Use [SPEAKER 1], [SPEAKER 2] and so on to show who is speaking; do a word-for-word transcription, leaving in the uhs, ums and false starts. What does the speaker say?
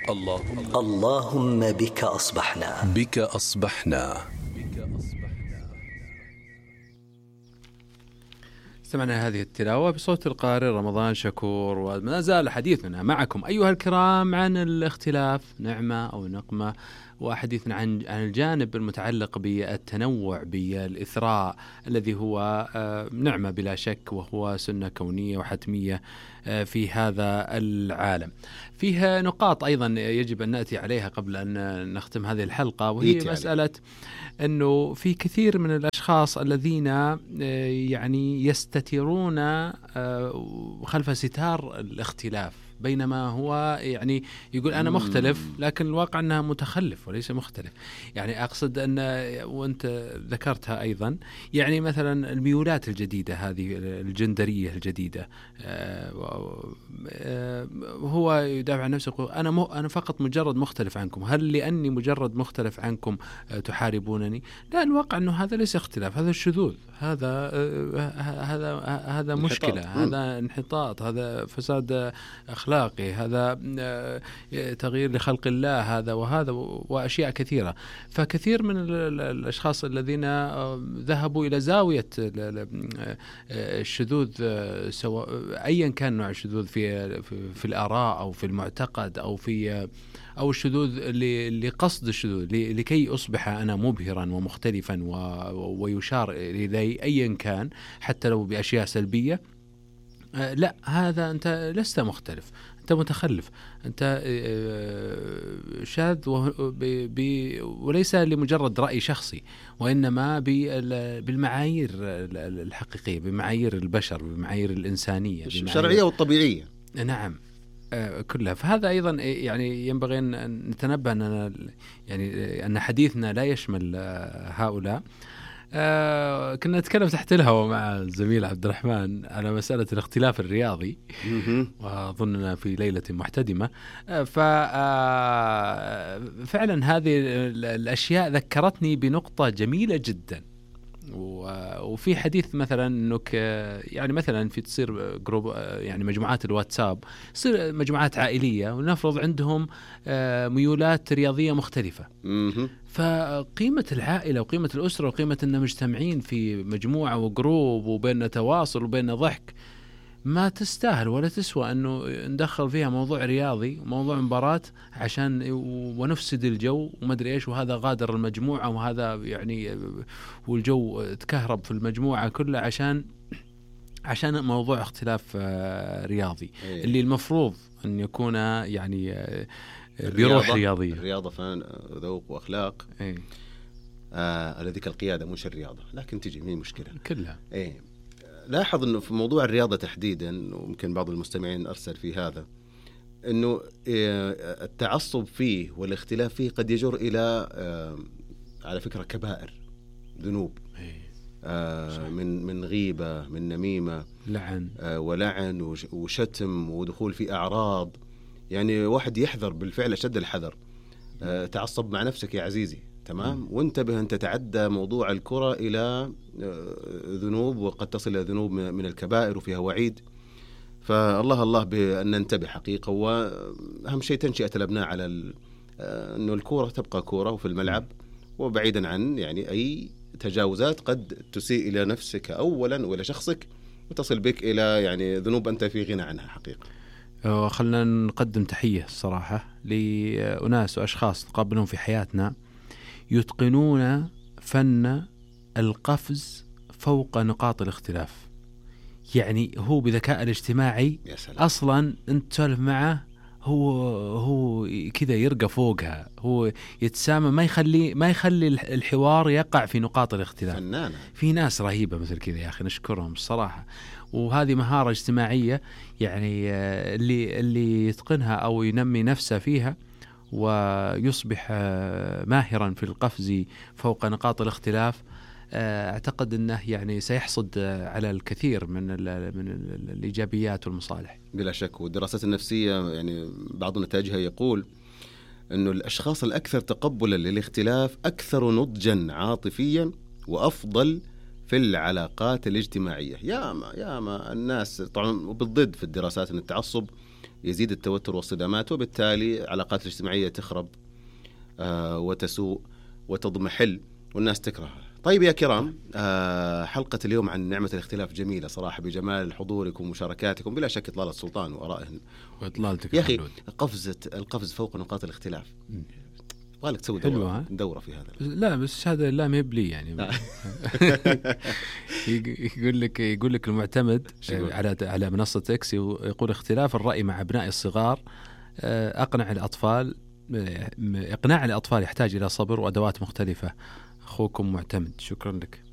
[SPEAKER 1] اللهم
[SPEAKER 2] اللهم بك أصبحنا
[SPEAKER 1] بك أصبحنا.
[SPEAKER 3] استمعنا هذه التلاوة بصوت القارئ رمضان شكور، وما زال حديثنا معكم أيها الكرام عن الاختلاف نعمة أو نقمة، وحديثنا عن عن الجانب المتعلق بالتنوع بالإثراء الذي هو نعمة بلا شك، وهو سنة كونية وحتمية في هذا العالم. فيها نقاط أيضا يجب أن نأتي عليها قبل أن نختم هذه الحلقة، وهي مسألة أنه في كثير من الأشخاص الذين يعني يستترون خلف ستار الاختلاف، بينما هو يعني يقول أنا مختلف، لكن الواقع أنها متخلف وليس مختلف. يعني أقصد أن، وأنت ذكرتها أيضا، يعني مثلا الميولات الجديدة هذه الجندرية الجديدة، هو يدافع عن نفسه، أنا مو أنا فقط مجرد مختلف عنكم، هل لأني مجرد مختلف عنكم تحاربونني؟ لا، الواقع أنه هذا ليس اختلاف، هذا الشذوذ، هذا هذا هذا مشكلة، هذا انحطاط، هذا فساد أخلاقي، هذا تغيير لخلق الله، هذا وهذا وأشياء كثيرة. فكثير من الأشخاص الذين ذهبوا إلى زاوية الشذوذ، سواء أيا كان نوع الشذوذ، في في الآراء أو في المعتقد أو في أو الشذوذ لقصد الشذوذ لكي أصبح أنا مبهرا ومختلفا ويشار إلي أيا كان، حتى لو بأشياء سلبية. لا، هذا أنت لست مختلف، أنت متخلف، أنت شاذ، وليس لمجرد رأي شخصي، وإنما بالمعايير الحقيقية، بمعايير البشر، بمعايير الإنسانية
[SPEAKER 4] الشرعية والطبيعية.
[SPEAKER 3] نعم، كلها. فهذا أيضا يعني ينبغي أن نتنبه أن يعني أن حديثنا لا يشمل هؤلاء. آه كنا نتكلم تحت الهواء مع الزميل عبد الرحمن على مسألة الاختلاف الرياضي، وأظننا في ليلة محتدمة. آه ففعلا هذه الأشياء ذكرتني بنقطة جميلة جدا. وفي حديث مثلا انك يعني مثلا في تصير جروب، يعني مجموعات الواتساب، تصير مجموعات عائليه، ونفرض عندهم ميولات رياضيه مختلفه. فقيمه العائله وقيمه الاسره وقيمه اننا مجتمعين في مجموعه وجروب وبيننا تواصل وبيننا ضحك، ما تستاهل ولا تسوى أنه ندخل فيها موضوع رياضي وموضوع مباراة عشان ونفسد الجو وما أدري إيش، وهذا غادر المجموعة وهذا يعني والجو تكهرب في المجموعة كلها عشان عشان موضوع اختلاف رياضي اللي المفروض أن يكون يعني بروح رياضية.
[SPEAKER 4] الرياضة فن ذوق وأخلاق. آه لذيك القيادة مش الرياضة، لكن تجي مين مشكلة
[SPEAKER 3] كلها.
[SPEAKER 4] إيه. لاحظ أنه في موضوع الرياضة تحديدا، وممكن بعض المستمعين أرسل في هذا، أنه التعصب فيه والاختلاف فيه قد يجر إلى على فكرة كبائر ذنوب، من من غيبة، من نميمة،
[SPEAKER 3] لعن
[SPEAKER 4] ولعن وشتم ودخول في أعراض. يعني واحد يحذر بالفعل أشد الحذر. تعصب مع نفسك يا عزيزي، تمام، وانتبه أن تتعدى موضوع الكرة إلى ذنوب، وقد تصل إلى ذنوب من الكبائر وفيها وعيد. فالله الله بأن ننتبه حقيقة. وأهم شيء تنشئة الأبناء على أنه الكرة تبقى كرة وفي الملعب، وبعيدا عن يعني أي تجاوزات قد تسيء إلى نفسك أولا وإلى شخصك، وتصل بك إلى يعني ذنوب أنت في غنى عنها حقيقة.
[SPEAKER 3] خلنا نقدم تحية الصراحة لأناس وأشخاص نقابلهم في حياتنا يتقنون فن القفز فوق نقاط الاختلاف. يعني هو بذكاء الاجتماعي أصلا أنت تسولف معه، هو هو كذا يرقى فوقها، هو يتسامى، ما يخلي ما يخلي الحوار يقع في نقاط الاختلاف.
[SPEAKER 4] فنانة.
[SPEAKER 3] في ناس رهيبة مثل كذا يا أخي، نشكرهم الصراحة. وهذه مهارة اجتماعية يعني اللي اللي يتقنها أو ينمي نفسه فيها ويصبح ماهرا في القفز فوق نقاط الاختلاف، أعتقد أنه يعني سيحصد على الكثير من من الإيجابيات والمصالح
[SPEAKER 4] بلا شك. والدراسات النفسية يعني بعض نتائجها يقول أنه الأشخاص الأكثر تقبلا للاختلاف أكثر نضجا عاطفيا وأفضل في العلاقات الاجتماعية. يا ما يا ما الناس طبعا بالضد في الدراسات أن التعصب يزيد التوتر والصدامات، وبالتالي العلاقات الاجتماعية تخرب آه وتسوء وتضمحل والناس تكرهها. طيب يا كرام، آه حلقة اليوم عن نعمة الاختلاف جميلة صراحة، بجمال حضوركم ومشاركاتكم، بلا شك إطلالة السلطان وآرائهن
[SPEAKER 3] وإطلالتك
[SPEAKER 4] يا أخي. قفزة القفز فوق نقاط الاختلاف، بالك تسوي دورة, دورة في هذا.
[SPEAKER 3] لا بس هذا لا مهبلي يعني. يقول لك يقول لك المعتمد على على منصة إكس يقول اختلاف الرأي مع أبناء الصغار أقنع الأطفال إقناع الأطفال يحتاج إلى صبر وأدوات مختلفة. أخوكم معتمد، شكرا لك.